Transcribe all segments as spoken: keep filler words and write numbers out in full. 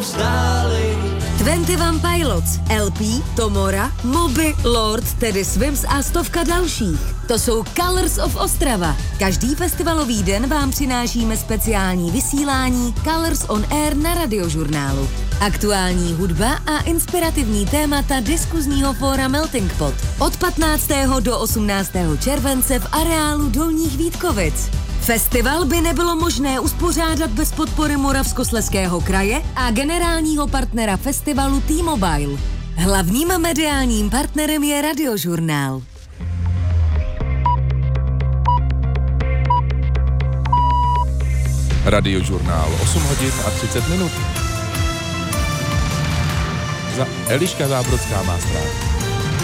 dvacet jedna Pilots, L P, Tomora, Moby, Lord, tedy Swims a stovka dalších. To jsou Colors of Ostrava. Každý festivalový den vám přinášíme speciální vysílání Colors on Air na Radiožurnálu. Aktuální hudba a inspirativní témata diskuzního fóra Melting Pot. Od patnáctého do osmnáctého července v areálu Dolních Vítkovic. Festival by nebylo možné uspořádat bez podpory Moravskoslezského kraje a generálního partnera festivalu T-Mobile. Hlavním mediálním partnerem je Radiožurnál. Radiožurnál, osm hodin a třicet minut. Za Eliška Zábrodská má zprávu.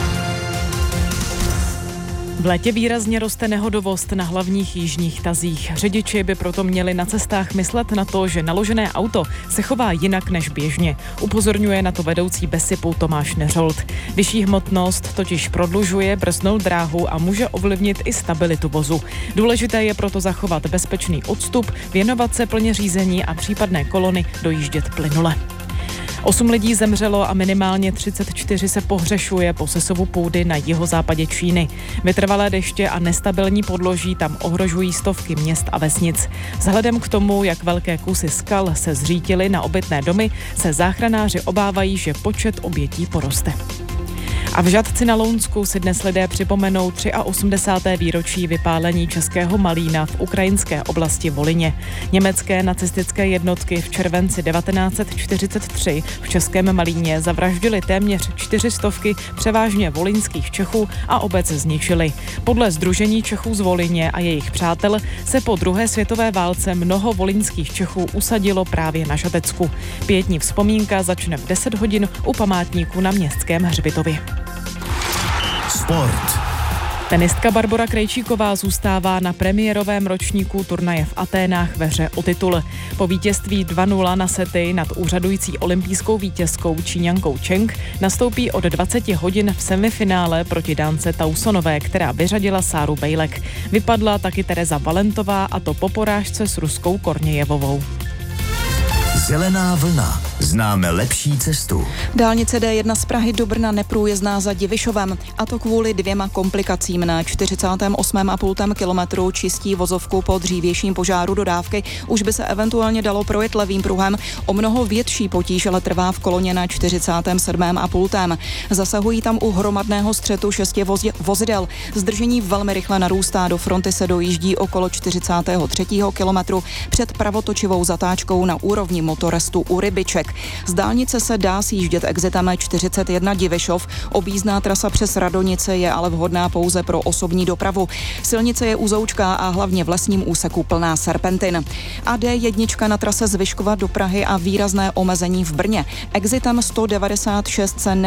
V létě výrazně roste nehodovost na hlavních jižních tazích. Řidiči by proto měli na cestách myslet na to, že naložené auto se chová jinak než běžně. Upozorňuje na to vedoucí Besipu Tomáš Neřolt. Vyšší hmotnost totiž prodlužuje brzdnou dráhu a může ovlivnit i stabilitu vozu. Důležité je proto zachovat bezpečný odstup, věnovat se plně řízení a případné kolony dojíždět plynule. Osm lidí zemřelo a minimálně třicet čtyři se pohřešuje po sesuvu půdy na jihozápadě Číny. Vytrvalé deště a nestabilní podloží tam ohrožují stovky měst a vesnic. Vzhledem k tomu, jak velké kusy skal se zřítily na obytné domy, se záchranáři obávají, že počet obětí poroste. A v Žatci na Lounsku si dnes lidé připomenou osmdesáté třetí výročí vypálení českého Malína v ukrajinské oblasti Volině. Německé nacistické jednotky v červenci devatenáct set čtyřicet tři v českém Malíně zavraždili téměř čtyři stovky převážně volyňských Čechů a obec zničili. Podle Sdružení Čechů z Volině a jejich přátel se po druhé světové válce mnoho volyňských Čechů usadilo právě na Žatecku. Pětní vzpomínka začne v deset hodin u památníku na Městském hřbitově. Sport. Tenistka Barbora Krejčíková zůstává na premiérovém ročníku turnaje v Aténách ve hře o titul. Po vítězství dva nula na sety nad úřadující olympijskou vítězkou Číňankou Cheng nastoupí od dvacet hodin v semifinále proti Dánce Tausonové, která vyřadila Sáru Bejlek. Vypadla taky Tereza Valentová, a to po porážce s Ruskou Kornějevovou. Zelená vlna. Známe lepší cestu. Dálnice D jedna z Prahy do Brna neprůjezdná za Divišovem, a to kvůli dvěma komplikacím. Na čtyřicátém osmém a půl kilometru čistí vozovku po dřívějším požáru dodávky. Už by se eventuálně dalo projet levým pruhem. O mnoho větší potíž ale trvá v koloně na čtyřicátém sedmém a půl. Zasahují tam u hromadného střetu šesti vozidel. Zdržení velmi rychle narůstá, do fronty se dojíždí okolo čtyřicátého třetího kilometru před pravotočivou zatáčkou na úrovni motorestu u Rybiček. Z dálnice se dá sjíždět exitem čtyřicet jedna Divišov, objízdná trasa přes Radonice je ale vhodná pouze pro osobní dopravu. Silnice je uzoučká a hlavně v lesním úseku plná serpentin. A D jedna na trase z Vyškova do Prahy a výrazné omezení v Brně. Exitem sto devadesát šest se